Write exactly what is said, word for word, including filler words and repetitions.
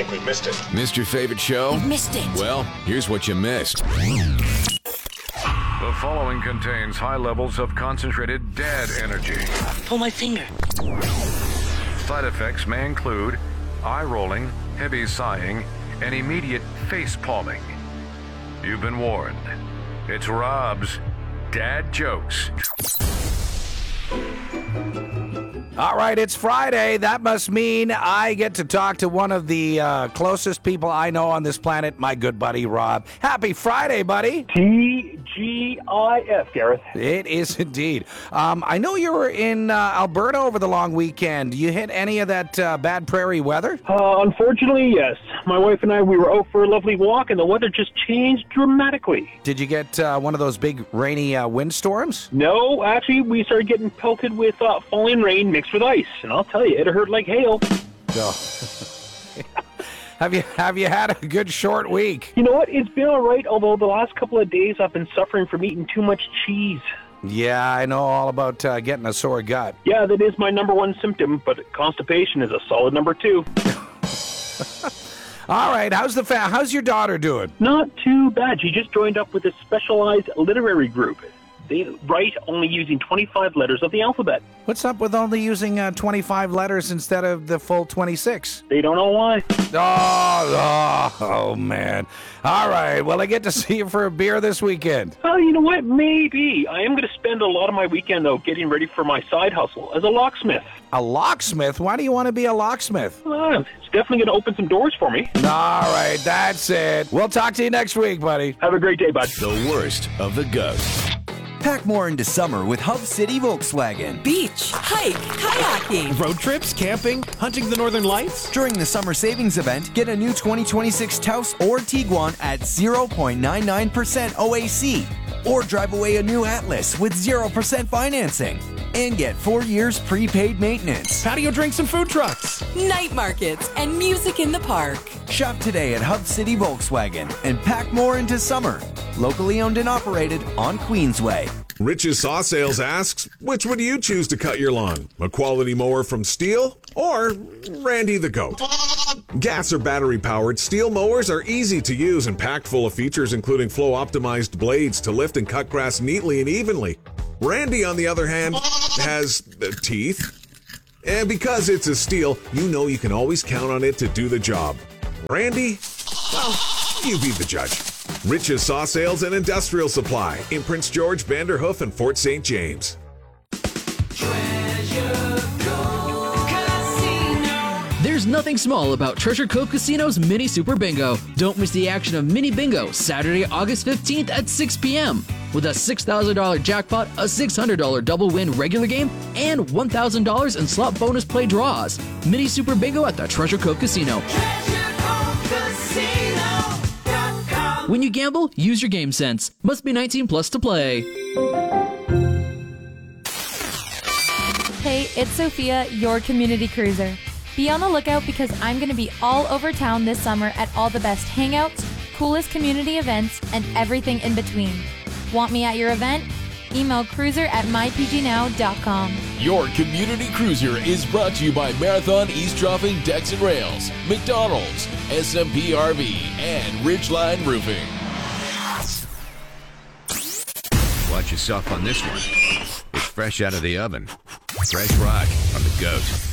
think we've missed it. Missed your favorite show? You missed it. Well, here's what you missed. The following contains high levels of concentrated dad energy. Pull my finger. Side effects may include eye rolling, heavy sighing, and immediate face palming. You've been warned. It's Rob's Dad Jokes. All right, it's Friday. That must mean I get to talk to one of the uh, closest people I know on this planet, my good buddy, Rob. Happy Friday, buddy. T G I F, Gareth. It is indeed. Um, I know you were in uh, Alberta over the long weekend. You hit any of that uh, bad prairie weather? Uh, unfortunately, yes. My wife and I, we were out for a lovely walk, and the weather just changed dramatically. Did you get uh, one of those big rainy uh, windstorms? No, actually, we started getting pelted with uh, falling rain mixed with ice, and I'll tell you, it hurt like hail. Oh. Have you have you had a good short week? You know what? It's been all right, although the last couple of days I've been suffering from eating too much cheese. Yeah, I know all about uh, getting a sore gut. Yeah, that is my number one symptom, but constipation is a solid number two. All right, how's the fa- how's your daughter doing? Not too bad. She just joined up with a specialized literary group. They write only using twenty-five letters of the alphabet. What's up with only using uh, twenty-five letters instead of the full twenty-six? They don't know why. Oh, oh, oh, man. All right, well, I get to see you for a beer this weekend. Well, you know what? Maybe. I am going to spend a lot of my weekend, though, getting ready for my side hustle as a locksmith. A locksmith? Why do you want to be a locksmith? Uh, it's definitely going to open some doors for me. All right, that's it. We'll talk to you next week, buddy. Have a great day, bud. The worst of the goats. Pack more into summer with Hub City Volkswagen. Beach, hike, kayaking. Road trips, camping, hunting the northern lights. During the summer savings event, get a new twenty twenty-six Taos or Tiguan at zero point nine nine percent O A C. Or drive away a new Atlas with zero percent financing. And get four years prepaid maintenance. Patio drinks and food trucks. Night markets and music in the park. Shop today at Hub City Volkswagen and pack more into summer. Locally owned and operated on Queensway. Rich's Saw Sales asks, which would you choose to cut your lawn? A quality mower from Steel or Randy the Goat? Gas or battery powered Steel mowers are easy to use and packed full of features including flow optimized blades to lift and cut grass neatly and evenly. Randy, on the other hand, has uh, teeth. And because it's a Steel, you know you can always count on it to do the job. Randy, well, you be the judge. Rich's Saw Sales and Industrial Supply in Prince George, Vanderhoof, and Fort Saint James. There's nothing small about Treasure Cove Casino's Mini Super Bingo. Don't miss the action of Mini Bingo Saturday, August fifteenth at six p.m. with a six thousand dollars jackpot, a six hundred dollars double win regular game, and one thousand dollars in slot bonus play draws. Mini Super Bingo at the Treasure Cove Casino. Treasure Cove Casino dot com. When you gamble, use your game sense. Must be nineteen plus to play. Hey, it's Sophia, your community cruiser. Be on the lookout because I'm going to be all over town this summer at all the best hangouts, coolest community events, and everything in between. Want me at your event? Email cruiser at my p g now dot com. Your community cruiser is brought to you by Marathon Eavesdropping Decks and Rails, McDonald's, S M P R V, and Ridgeline Roofing. Watch yourself on this one. It's fresh out of the oven. Fresh Rock on the Goat.